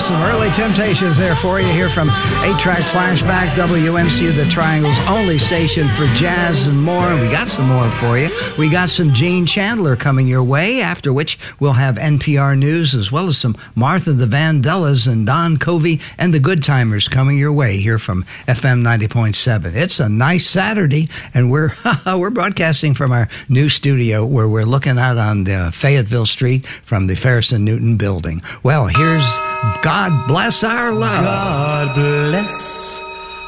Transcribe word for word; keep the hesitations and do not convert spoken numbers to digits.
some early Temptations there for you here from eight track Flashback, W M C U, the Triangle's only station for jazz and more. And we got some more for you. We got some Gene Chandler coming your way, after which we'll have N P R News, as well as some Martha the Vandellas and Don Covey and the Good Timers coming your way here from F M ninety point seven. It's a nice Saturday, and we're we're broadcasting from our new studio where we're looking out on the Fayetteville Street from the Ferris and Newton building. Well, here's God Bless Our Love. God bless